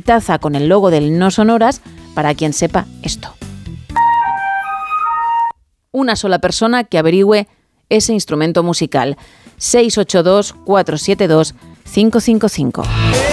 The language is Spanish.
taza con el logo del No Sonoras para quien sepa esto. Una sola persona que averigüe ese instrumento musical. 682 472 555.